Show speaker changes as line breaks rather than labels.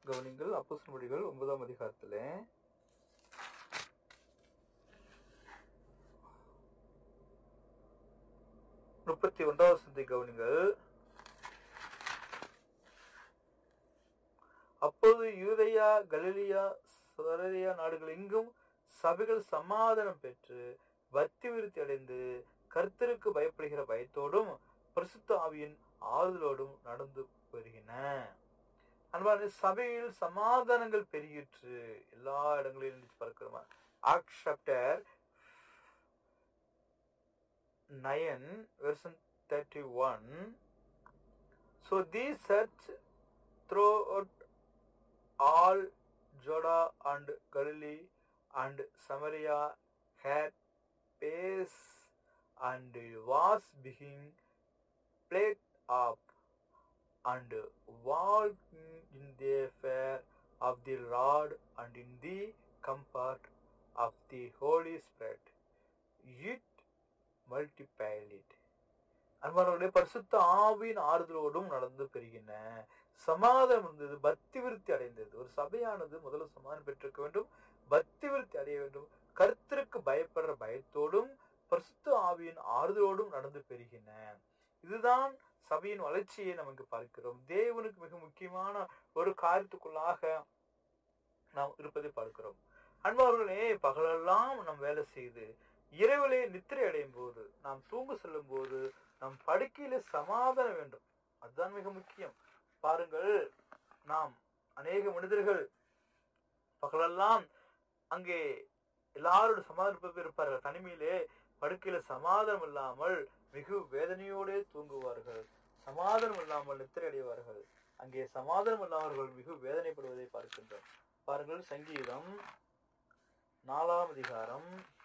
கவனிங்கள். அப்போஸ்தலர் நடவடிக்கைகள் 9ஆம் அதிகாரத்திலே 31வது வசனத்தை கவனிங்கள். அப்போது யூதேயா, கலிலேயா, சமாரியா நாடுகள் எங்கும் சபைகள் சமாதானம் பெற்று பக்தி விருத்தி அடைந்து கர்த்தருக்கு பயப்படுகிற பயத்தோடும் பரிசுத்த ஆவியின் ஆறுதலோடும் நடந்து வருகின. அன்பான சபையில் சமாதானங்கள் பெருகிற்று. எல்லா இடங்களிலும் பார்க்கிறோமா? Acts chapter 9 verse 31. So these search throughout all Judea and Galilee and Samaria had peace and was being plagued up and walking in the fear of the Lord and in the comfort of the Holy Spirit. It multiplied it. அன்பானவர்களே, பரிசுத்த ஆவியின் ஆறுதலோடும் நடந்து பெறுகின. சமாதானம் இருந்தது, பக்தி விருத்தி அடைந்தது. ஒரு சபையானது முதல்ல சமாதானம் பெற்றிருக்க வேண்டும், பக்தி விருத்தி அடைய வேண்டும். கர்த்தருக்கு பயப்படுற பயத்தோடும் பரிசுத்த ஆவியின் ஆறுதலோடும் நடந்து பெறுகின. இதுதான் சபையின் வளர்ச்சியை நமக்கு பார்க்கிறோம். தேவனுக்கு மிக முக்கியமான ஒரு காரியத்துக்குள்ளாக நாம் இருப்பதை பார்க்கிறோம். அன்பார்களே, பகலெல்லாம் நாம் வேலை செய்து இரவிலே நித்திரை அடையும் போது, நாம் தூங்க செல்லும் போது, நம் படுக்கையில சமாதானம் வேண்டும். அதுதான் மிக முக்கியம். பாருங்கள், நாம் அநேக மனிதர்கள் பகலெல்லாம் அங்கே எல்லாரோட சமாதானம் இருப்பார்கள். தனிமையிலே படுக்கையில சமாதானம் இல்லாமல் மிகு வேதனையோட தூங்குவார்கள். சமாதானம் இல்லாமல் நித்திரை அடைவார்கள். அங்கே சமாதானம் இல்லாதவர்கள் மிகு வேதனைப்படுவதை பார்க்கின்றோம். பாருங்கள், சங்கீதம் 4ஆம் அதிகாரம்